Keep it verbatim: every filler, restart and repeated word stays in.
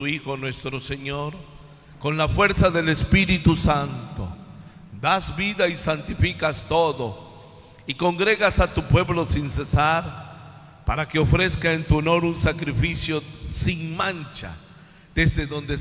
tu Hijo nuestro Señor, con la fuerza del Espíritu Santo, das vida y santificas todo, y congregas a tu pueblo sin cesar, para que ofrezca en tu honor un sacrificio sin mancha, desde donde